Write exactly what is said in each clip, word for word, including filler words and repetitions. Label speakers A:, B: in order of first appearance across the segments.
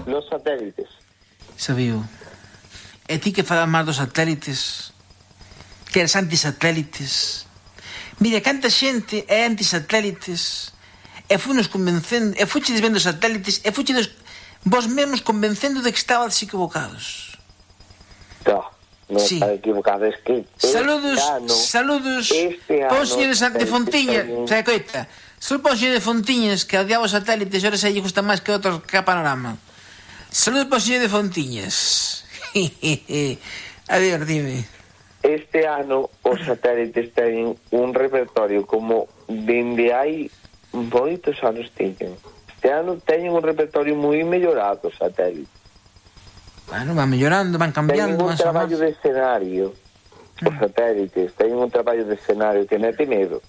A: Los satélites.
B: Sabío. E ti que falas máis dos satélites, que eres antisatélites. Mira, canta xente é antisatélites, e funos convencendo, e fuchedes vendo satélites, e fuchedes vos mesmos convencendo de que estabades equivocados.
A: No, non
B: Sí.
A: está equivocado, es que...
B: Saludos,
A: este ano,
B: saludos
A: este
B: para o
A: ano,
B: señor de, San- de
A: este
B: Fontiñas.
A: ano-
B: Se coita, saludos para o señor de Fontiñas, que odiaba os satélites, e ahora se lle gusta máis que outros que a Panorama. Saludos para o señor de Fontiñas. A ver, dime.
A: Este ano os satélites teñen un repertorio como dende hai moitos anos teñen. Este ano teñen un repertorio moi mellorado os satélites.
B: Bueno, van mellorando, van
A: Teñen
B: cambiando,
A: un
B: van
A: traballo
B: somando.
A: de escenario. Os satélites teñen un traballo de escenario que mete medo.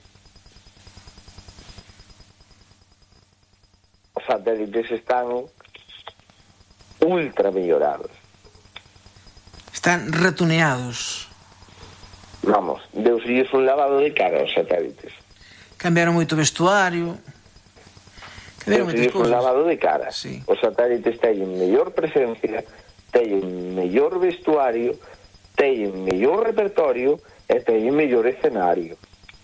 A: Os satélites están ultra mellorados.
B: Están retuneados.
A: Vamos, deuselles un lavado de cara aos satélites.
B: Cambiaron moito vestuario. Cambiaron moitas
A: Deuselles un
B: cousas.
A: lavado de cara.
B: Sí.
A: Os satélites teñen mellor presencia, teñen mellor vestuario, teñen mellor repertorio e teñen mellor escenario.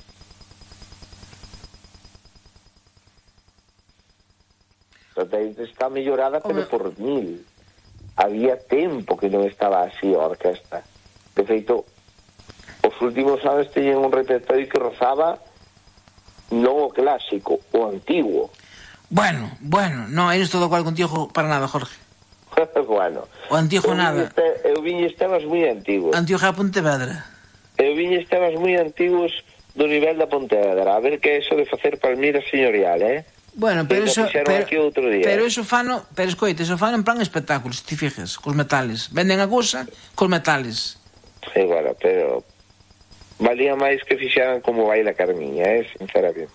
A: O satélite está mellorada, pero
B: Home.
A: por mil. Había tempo que non estaba así a orquesta. De feito, os últimos anos teñen un repertorio que rozaba non o clásico, o antiguo.
B: Bueno, bueno, no, aí non estou de acordo contigo para nada, Jorge.
A: Bueno,
B: O antigo
A: eu
B: nada.
A: viñe este- eu viñe temas moi antigos.
B: Antigo é a Pontevedra.
A: Eu viñe temas moi antigos do nivel da Pontevedra. A ver que é eso de facer palmira señorial, eh?
B: Bueno, pero
A: Que
B: eso,
A: lo fixeron
B: pero,
A: aquí outro día.
B: pero eso fano, pero escoite, eso fano en plan espectáculo, se ti fijas, cos metales. Venden a cousa cos metales.
A: Sí, bueno, pero valía máis que fixeran como baila Carmiña, eh? Sinceramente.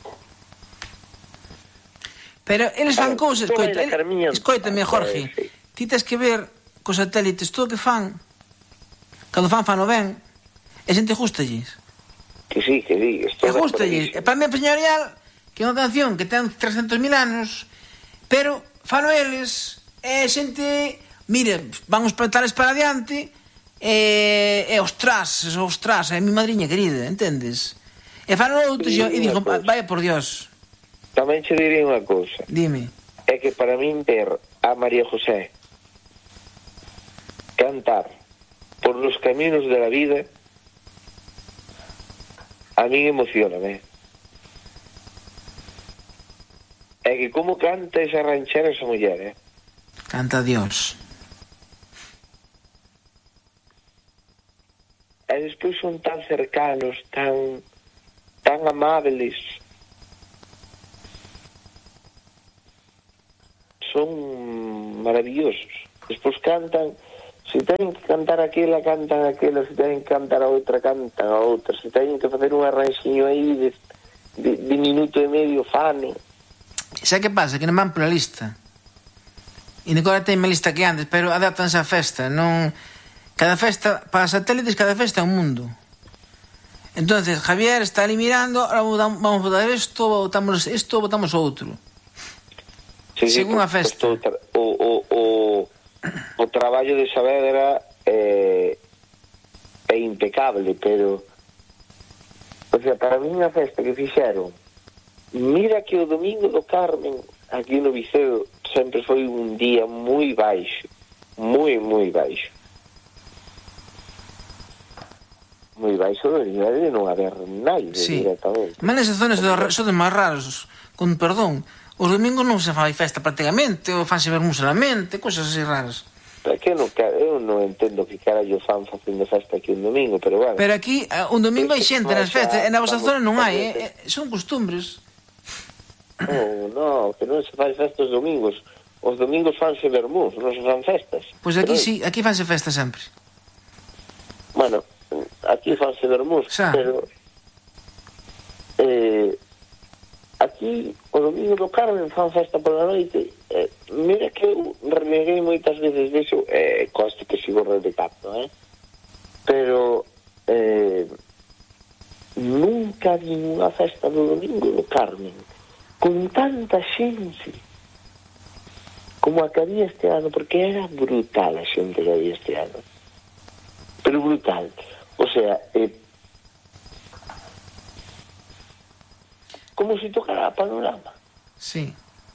B: Pero eles
A: A
B: fan
A: ver,
B: cousas,
A: tú
B: escoita,
A: baila Carmiña,
B: escoitame,
A: ah,
B: Jorge.
A: sí.
B: Ti tes que ver cos satélites todo o que fan. Cando fan fano ben, e xente gustalles.
A: Que sí, que sí.
B: E
A: Estou de
B: gustalles. E
A: acordísimo.
B: para mí Peñorial, que é unha canción que ten trescentos mil anos, pero fano eles, e xente, mire, van os petales para adiante, e, e ostras, ostras, é mi madriña querida, entendes? E fano outros,
A: Sí,
B: e, e digo,
A: unha cousa.
B: vaya por Dios,
A: Tamén che direi unha cousa.
B: dime.
A: É que para min ver a María José cantar por los caminos de la vida a min emociona, eh? É que como canta esa ranchera esa muller, eh?
B: Canta Dios.
A: E despois son tan cercanos, tan tan amables. Son maravillosos. Despois cantan, se teñen que cantar aquela, cantan aquela, se teñen que cantar a outra, cantan a outra, se teñen que facer un arranxiño aí de, de, de minuto e medio, fano.
B: Xa que pasa? Que non van pola lista. E agora ten máis lista que antes, pero adaptanse á festa, non... Cada festa, para satélites, cada festa é un mundo. Entonces, Javier está ali mirando, ahora vamos a votar isto, votamos isto, votamos outro.
A: Sí, sí,
B: Según a
A: pues,
B: festa.
A: pues, tra- o, o, o, o traballo de Saavedra é, é impecable, pero o sea, para mí a festa que fixeron, mira que o domingo do Carmen aquí no Vicedo sempre foi un día moi baixo, moi, moi baixo. Moi baixo do nivel de non haber naide
B: Sí.
A: directamente.
B: Mas nesas zonas do- son máis raros, con perdón. Os domingos non se fai festa prácticamente, ou fanse vermú solamente, cousas así raras.
A: É que non, ca- eu non entendo que carallo fan facendo festa aquí un domingo, pero bueno.
B: Pero aquí, eh, un domingo hai xente nas festas, e na vosa zona non hai, eh, eh, son costumbres.
A: No, no, que non se fai festas domingos. Os domingos fanse vermús, non se fan festas.
B: Pois aquí
A: Pero,
B: sí, aquí fanse festa sempre.
A: Bueno, aquí fanse vermús,
B: Xa.
A: pero eh, aquí o domingo do Carmen fan festa pola noite. Eh, mira que eu reneguei moitas veces deso, eh, coste que sigo redecando, eh? Pero eh, nunca vi unha festa do domingo do Carmen con tanta xente, como a que había este ano, porque era brutal a xente que había este ano. Pero brutal. O sea, eh, como se tocara a panorama.
B: Sí.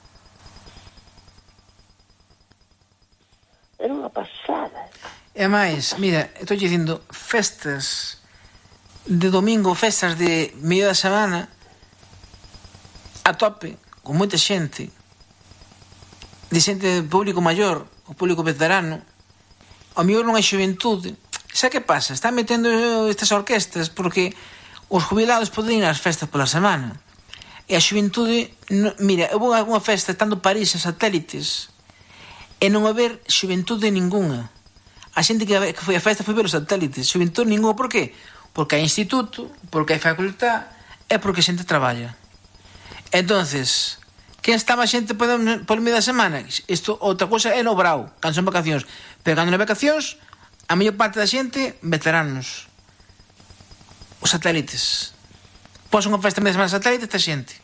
A: Era unha pasada.
B: E máis, mira, estou dicindo festas de domingo, festas de medio da semana a tope, con moita xente, de xente de público maior, o público veterano. Ao mellor non hai xuventude. Xa que pasa? Están metendo estas orquestas porque os jubilados poden ir ás festas pola semana. E a xuventude, no, mira, eu vou a unha festa estando París en satélites e non haber xuventude ninguna. A xente que, que foi a festa foi ver os satélites, xuventude ninguna. Por qué? Porque hai instituto, porque hai facultad e porque a xente traballa. Entonces, quen estaba a xente por medio da semana? Isto, outra cosa é no brao, cando son vacacións. Pero cando non hai vacacións, a maior parte da xente, veteranos. Os satélites. Pos unha festa media semana satélite, esta xente.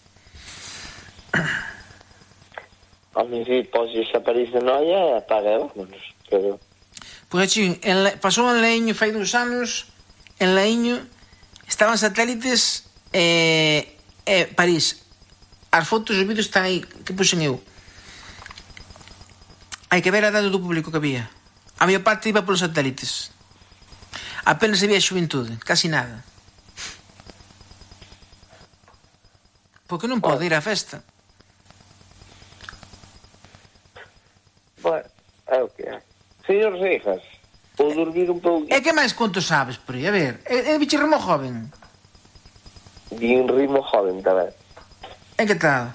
A: A mí si pos esa París de noia, apaga, vámonos. Pero...
B: Pois aquí, en La... pasou en Laíño fai dous anos, en Laíño estaban satélites e eh, eh, París. As fotos e os vídeos están aí, que puxen eu. Hai que ver a dado do público que había. A maior parte iba polos satélites. Apenas había xuventude, casi nada. Porque non pode ir á festa.
A: Bueno, é o que é. Señor Rejas, vou dormir un pouco.
B: E que máis conto sabes por aí? A ver, é, é bicho rimo joven.
A: Din ritmo joven tamén.
B: E que tal?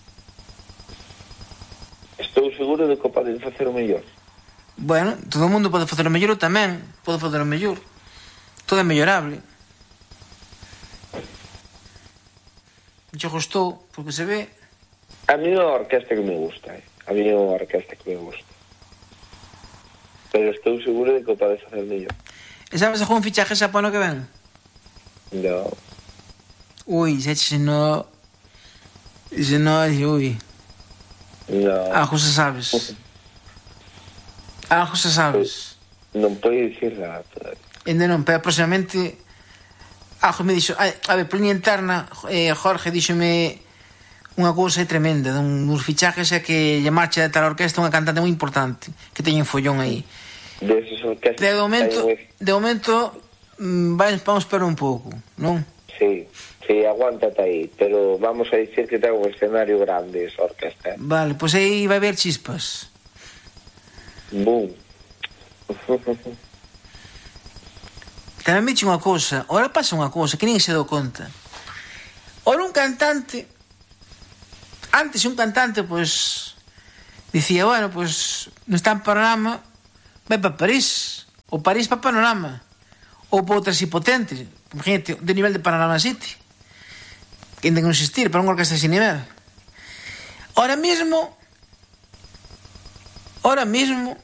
A: Estou seguro de que podes facer o mellor.
B: Bueno, todo o mundo pode facer o mellor, eu tamén podo facer o mellor. Todo é mellorable. Yo gustou, porque se ve.
A: A mí é unha orquesta que me gusta, eh? A mí é unha orquesta que me gusta. Pero estou seguro de que o podes facer mellor.
B: E sabes algún fichaje xa para o que ven?
A: No.
B: Ui, se che no... Se no, ui.
A: No.
B: Algo se sabes. Algo se sabes.
A: Non pode dicir nada todavía.
B: Ainda non, pero aproximadamente... Algo me dixo, a, a ver, por liña interna, eh, Jorge díxome unha cousa tremenda, dun, uns fichajes é que lle marcha de tal orquesta unha cantante moi importante, que teñen follón aí.
A: De esas orquestas...
B: De momento, de momento, vai, vamos esperar un pouco, non?
A: Sí, sí, aguántate aí, pero vamos a dicir que ten un escenario grande esa orquesta.
B: Vale, pois pues aí vai haber chispas.
A: Boom.
B: Tamén me dixe unha cousa, ora pasa unha cousa que nin se dou conta. Ora un cantante, antes un cantante, pois, dicía, bueno, pois, non está en Panorama, vai para París, ou París para Panorama, ou para outras hipotentes, imagínate, de nivel de Panorama City, que ainda non existir, para unha orquesta ese nivel. Ora mesmo, ora mesmo,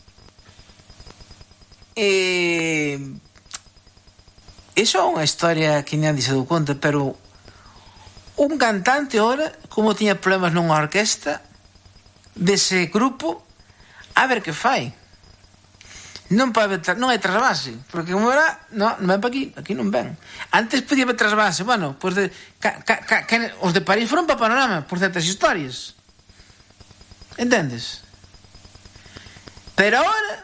B: eh... Iso é unha historia que nadie se dou conta, pero un cantante ora, como tiña problemas nunha orquesta dese grupo, a ver que fai. Non pode haber, non hai trasvase, porque como era, non, non ven para aquí, aquí non ven. Antes podía haber trasvase, bueno, pues de, ca, ca, ca, ca, os de París foron para Panorama, por certas historias. Entendes? Pero ahora,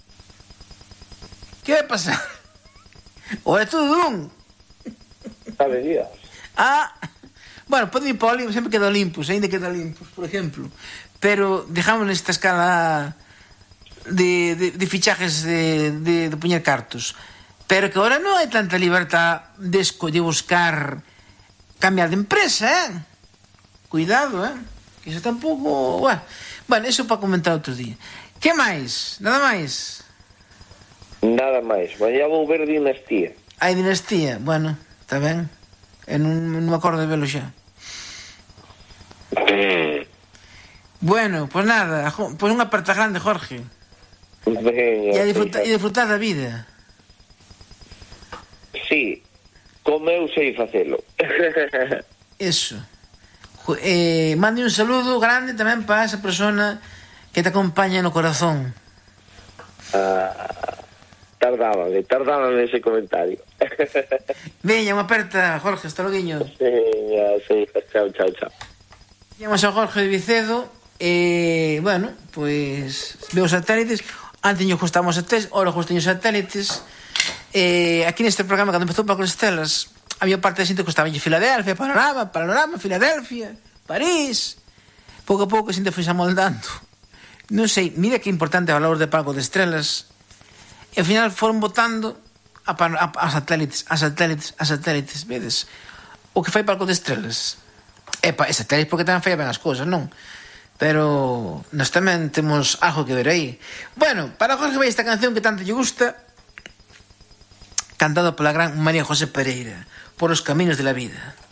B: que vai pasar? Ou é todo dun?
A: Sabe Dios.
B: Ah, bueno, poden ir para o Olimpo, sempre queda Olimpos, ainda queda Olimpos, por exemplo. Pero dejamos nesta escala de, de, de fichajes de, de, de poñer cartos. Pero que ahora non hai tanta libertad de, esco, de buscar cambiar de empresa, eh? Cuidado, eh? Que iso tampouco... Bueno, bueno, eso para comentar outro día. Que máis? Nada máis?
A: Nada máis. Mañá vou ver Dinastía.
B: Hai Dinastía? Bueno, está ben. Eu non, non me acordo de velo xa. Bueno, pois pues nada, pois pues unha aperta grande, Jorge.
A: Venga,
B: e a disfrutar, e disfrutar da vida.
A: Sí, como eu sei facelo.
B: Eso. Eh, mande un saludo grande tamén para esa persona que te acompaña no corazón.
A: Ah, tardábame, tardábame ese comentario.
B: Veña, unha aperta, Jorge, hasta loguiño.
A: Sí, sí, chao, chao, chao.
B: Llamamos a Jorge de Vicedo. E, eh, bueno, pois veo satélites. Antes nos gustamos satélites, ahora gustan os satélites. Eh, aquí neste programa, cando empezou Paco Estelas, había parte da xente que gustaba Filadelfia, Panorama, Panorama, Filadelfia, París. Pouco a pouco a xente foi se amoldando. Non sei, mira que importante a valor de Paco de Estrelas. E ao final foron votando a, a, a satélites, a satélites, a satélites, vedes? O que fai Paco de Estrelas. Epa, é satélites porque tamén fai ben as cousas, non? Pero nós tamén temos algo que ver aí. Bueno, para Jorge vai esta canción que tanto lle gusta, cantado pola gran María José Pereira, Por os caminos de la vida.